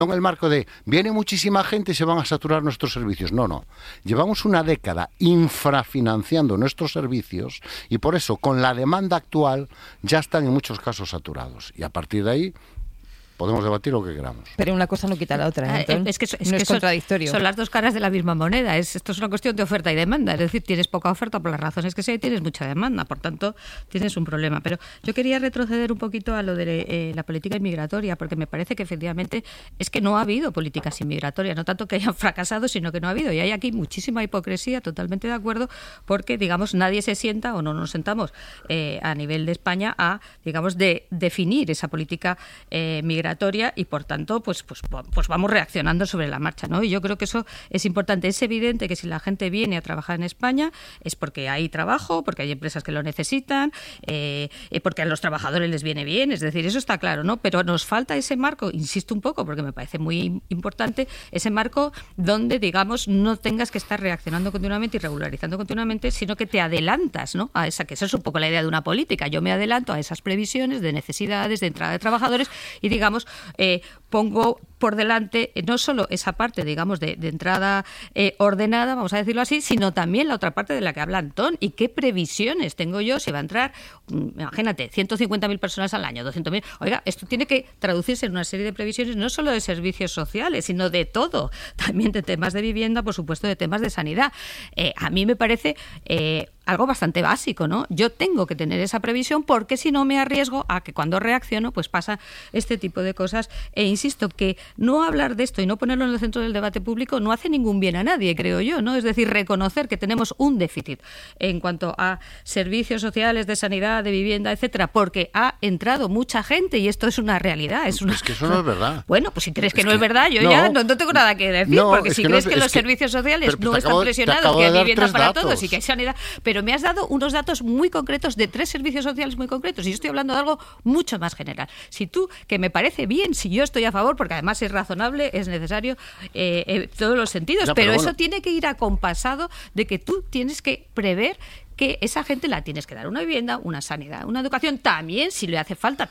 en el marco de viene muchísima gente y se van a saturar nuestros servicios. No. Llevamos una década infrafinanciando nuestros servicios y por eso con la demanda actual ya están en muchos casos saturados. Y a partir de ahí podemos debatir lo que queramos. Pero una cosa no quita la otra, ¿eh? Es que no es contradictorio. Son las dos caras de la misma moneda. Esto es una cuestión de oferta y demanda. Es decir, tienes poca oferta por las razones que sea y tienes mucha demanda. Por tanto, tienes un problema. Pero yo quería retroceder un poquito a lo de la política inmigratoria, porque me parece que efectivamente es que no ha habido políticas inmigratorias. No tanto que hayan fracasado, sino que no ha habido. Y hay aquí muchísima hipocresía, totalmente de acuerdo, porque, digamos, nadie se sienta o no nos sentamos a nivel de España a, digamos, de definir esa política migratoria y por tanto pues vamos reaccionando sobre la marcha, ¿no? Y yo creo que eso es importante. Es evidente que si la gente viene a trabajar en España es porque hay trabajo, porque hay empresas que lo necesitan, porque a los trabajadores les viene bien, es decir, eso está claro, ¿no? Pero nos falta ese marco, insisto un poco, porque me parece muy importante, ese marco donde, digamos, no tengas que estar reaccionando continuamente y regularizando continuamente, sino que te adelantas, ¿no? A esa, que esa es un poco la idea de una política. Yo me adelanto a esas previsiones de necesidades, de entrada de trabajadores y, digamos, pongo por delante no solo esa parte, digamos, de entrada ordenada, vamos a decirlo así, sino también la otra parte de la que habla Antón. ¿Y qué previsiones tengo yo si va a entrar, imagínate, 150.000 personas al año, 200.000? Oiga, esto tiene que traducirse en una serie de previsiones no solo de servicios sociales, sino de todo. También de temas de vivienda, por supuesto, de temas de sanidad. A mí me parece algo bastante básico, ¿no? Yo tengo que tener esa previsión porque si no me arriesgo a que cuando reacciono pues pasa este tipo de cosas. E insisto que no hablar de esto y no ponerlo en el centro del debate público no hace ningún bien a nadie, creo yo, ¿no? Es decir, reconocer que tenemos un déficit en cuanto a servicios sociales, de sanidad, de vivienda, etcétera, porque ha entrado mucha gente y esto es una realidad. Es que eso no es verdad. Bueno, pues si crees que no es verdad, yo ya no tengo nada que decir, porque si crees que los servicios sociales no están presionados, que hay vivienda para todos y que hay sanidad, pero me has dado unos datos muy concretos de 3 servicios sociales muy concretos y yo estoy hablando de algo mucho más general. Si tú, que me parece bien, si yo estoy a favor, porque además es razonable, es necesario todos los sentidos, ya, pero bueno, eso tiene que ir acompasado de que tú tienes que prever que esa gente la tienes que dar una vivienda, una sanidad, una educación, también si le hace falta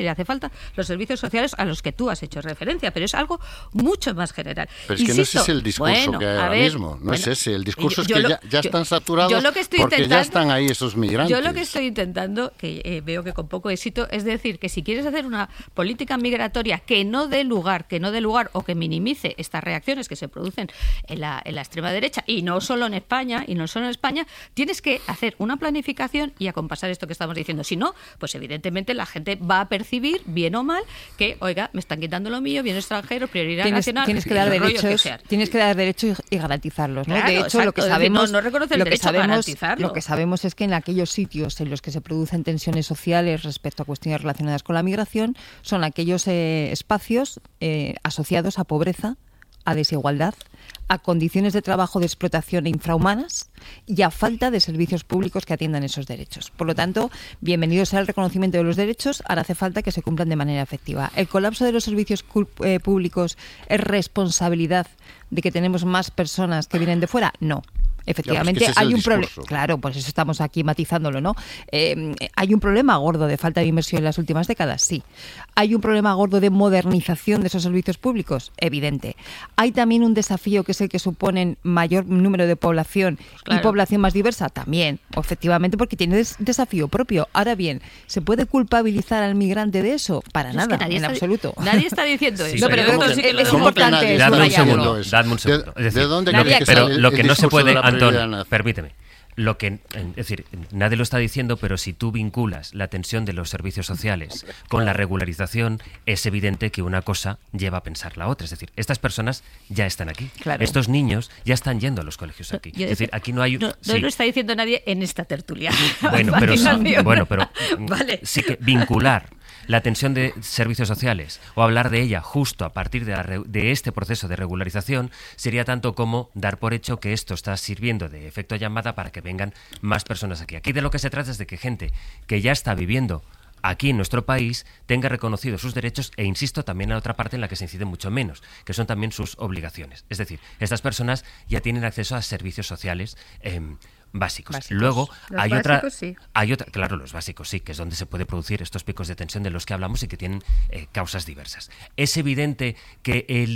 los servicios sociales a los que tú has hecho referencia, pero es algo mucho más general. Pero es que no ese es el discurso que hay ahora mismo, no es ese, el discurso es que ya están saturados porque ya están ahí esos migrantes. Yo lo que estoy intentando, que veo que con poco éxito, es decir, que si quieres hacer una política migratoria que no dé lugar o que minimice estas reacciones que se producen en la extrema derecha, y no solo en España, tienes que hacer una planificación y acompasar esto que estamos diciendo. Si no, pues evidentemente la gente va a percibir, bien o mal, que, oiga, me están quitando lo mío, bien extranjero, prioridad nacional. Tienes que dar derechos y garantizarlos, ¿no? Claro, de hecho, exacto, lo que sabemos, no reconoce el derecho a garantizarlo. Lo que sabemos es que en aquellos sitios en los que se producen tensiones sociales respecto a cuestiones relacionadas con la migración, son aquellos espacios asociados a pobreza, a desigualdad, a condiciones de trabajo de explotación infrahumanas y a falta de servicios públicos que atiendan esos derechos. Por lo tanto, bienvenido sea el reconocimiento de los derechos, ahora hace falta que se cumplan de manera efectiva. ¿El colapso de los servicios públicos es responsabilidad de que tenemos más personas que vienen de fuera? No. Efectivamente, hay un problema. Claro, pues eso estamos aquí matizándolo, ¿no? ¿Hay un problema gordo de falta de inversión en las últimas décadas? Sí. ¿Hay un problema gordo de modernización de esos servicios públicos? Evidente. ¿Hay también un desafío que es el que suponen mayor número de población y población más diversa? También, efectivamente, porque tiene desafío propio. Ahora bien, ¿se puede culpabilizar al migrante de eso? Para nada, en absoluto. Nadie está diciendo eso. No, pero es importante. Dadme un segundo. ¿De dónde pero lo que no se puede... Antón, permíteme. Es decir, nadie lo está diciendo, pero si tú vinculas la tensión de los servicios sociales con la regularización, es evidente que una cosa lleva a pensar la otra. Es decir, estas personas ya están aquí. Claro. Estos niños ya están yendo a los colegios aquí. Es decir, aquí no hay... No lo está diciendo nadie en esta tertulia. Bueno, pero vale. Sí que vincular la tensión de servicios sociales o hablar de ella justo a partir de este proceso de regularización sería tanto como dar por hecho que esto está sirviendo de efecto llamada para que vengan más personas aquí. Aquí de lo que se trata es de que gente que ya está viviendo aquí en nuestro país tenga reconocidos sus derechos e, insisto, también a otra parte en la que se incide mucho menos, que son también sus obligaciones. Es decir, estas personas ya tienen acceso a servicios sociales básicos. Básicos. Luego Los hay básicos, sí. claro, los básicos sí, que es donde se puede producir estos picos de tensión de los que hablamos y que tienen causas diversas. Es evidente que el